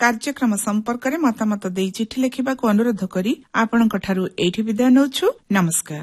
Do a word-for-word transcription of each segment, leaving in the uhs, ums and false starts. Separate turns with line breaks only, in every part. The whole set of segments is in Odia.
କାର୍ଯ୍ୟକ୍ରମ ସମ୍ପର୍କରେ ମତାମତ ଦେଇ ଚିଠି ଲେଖିବାକୁ ଅନୁରୋଧ କରି ଆପଣଙ୍କଠାରୁ ଏଇଠି ବିଦାୟ ନେଉଛୁ। ନମସ୍କାର।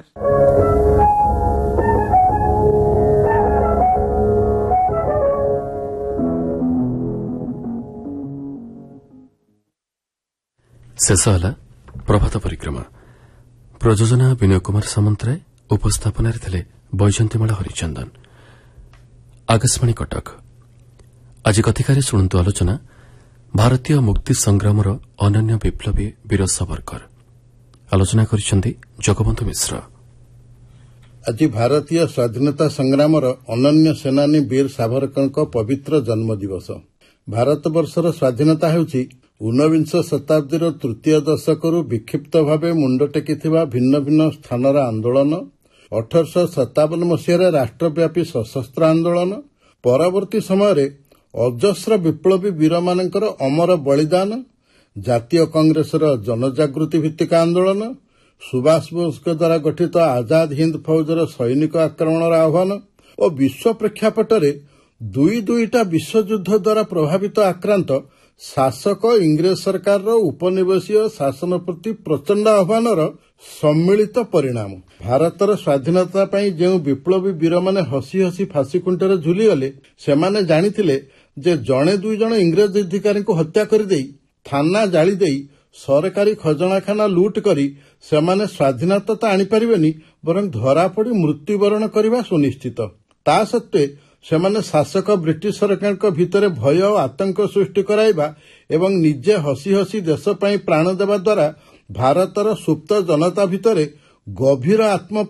ଶେଷ ହେଲା ପ୍ରଭାତ ପରିକ୍ରମା। ପ୍ରଯୋଜନା ବିନୟ କୁମାର ସାମନ୍ତରାୟ, ଉପସ୍ଥାପନାରେ ଥିଲେ ବୈଜୟନ୍ତୀମାଳା ହରିଚନ୍ଦନ। ଆକାଶବାଣୀ କଟକ। ଆଜି କଥିକାରେ ଶୁଣନ୍ତୁ ଆଲୋଚନା ଭାରତୀୟ ମୁକ୍ତି ସଂଗ୍ରାମର ଅନନ୍ୟ ବିପ୍ଳବୀ ବୀର ସାବରକର। ଆଲୋଚନା କରିଛନ୍ତି ଜଗବନ୍ଧୁ ମିଶ୍ର।
ଆଜି ଭାରତୀୟ ସ୍ୱାଧୀନତା ସଂଗ୍ରାମର ଅନନ୍ୟ ସେନାନୀ ବୀର ସାବରକରଙ୍କ ପବିତ୍ର ଜନ୍ମଦିବସ। ଭାରତବର୍ଷର ସ୍ୱାଧୀନତା ହେଉଛି ଊନବିଂଶ ଶତାବ୍ଦୀର ତୃତୀୟ ଦଶକରୁ ବିକ୍ଷିପ୍ତ ଭାବେ ମୁଣ୍ଡ ଟେକିଥିବା ଭିନ୍ନ ଭିନ୍ନ ସ୍ଥାନର ଆନ୍ଦୋଳନ, ଅଠରଶହ ସତାବନ ମସିହାରେ ରାଷ୍ଟ୍ରବ୍ୟାପୀ ସଶସ୍ତ୍ର ଆନ୍ଦୋଳନ, ପରବର୍ତ୍ତୀ ସମୟରେ ଅଜସ୍ର ବିପ୍ଳବୀ ବୀରମାନଙ୍କର ଅମର ବଳିଦାନ, ଜାତୀୟ କଂଗ୍ରେସର ଜନଜାଗୃତି ଭିତ୍ତିକ ଆନ୍ଦୋଳନ, ସୁଭାଷ ବୋଷଙ୍କ ଦ୍ୱାରା ଗଠିତ ଆଜାଦ ହିନ୍ଦ ଫୌଜର ସୈନିକ ଆକ୍ରମଣର ଆହ୍ୱାନ ଓ ବିଶ୍ୱ ପ୍ରେକ୍ଷାପଟରେ ଦୁଇ ଦୁଇଟା ବିଶ୍ୱଯୁଦ୍ଧ ଦ୍ୱାରା ପ୍ରଭାବିତ ଆକ୍ରାନ୍ତ ଶାସକ ଇଂରେଜ ସରକାରର ଉପନିବେଶୀୟ ଶାସନ ପ୍ରତି ପ୍ରଚଣ୍ଡ ଆହ୍ୱାନର ସମ୍ମିଳିତ ପରିଣାମ। ଭାରତର ସ୍ୱାଧୀନତା ପାଇଁ ଯେଉଁ ବିପ୍ଳବୀ ବୀରମାନେ ହସି ହସି ଫାଶୀ ଖୁଣ୍ଟରେ ଝୁଲିଗଲେ, ସେମାନେ ଜାଣିଥିଲେ ଯେ ଜଣେ ଦୁଇ ଜଣ ଇଂରେଜ ଅଧିକାରୀଙ୍କୁ ହତ୍ୟା କରିଦେଇ, ଥାନା ଜାଳିଦେଇ, ସରକାରୀ ଖଜଣାଖାନା ଲୁଟ୍ କରି ସେମାନେ ସ୍ୱାଧୀନତା ତ ଆଣିପାରିବେନି, ବରଂ ଧରାପଡ଼ି ମୃତ୍ୟୁବରଣ କରିବା ସୁନିଶ୍ଚିତ। ତା ସତ୍ତ୍ୱେ ସେମାନେ ଶାସକ ବ୍ରିଟିଶ ସରକାରଙ୍କ ଭିତରେ ଭୟ ଓ ଆତଙ୍କ ସୃଷ୍ଟି କରାଇବା ଏବଂ ନିଜେ ହସି ହସି ଦେଶ ପାଇଁ ପ୍ରାଣ ଦେବା ଦ୍ୱାରା ଭାରତର ସୁପ୍ତ ଜନତା ଭିତରେ ଗଭୀର ଆତ୍ମ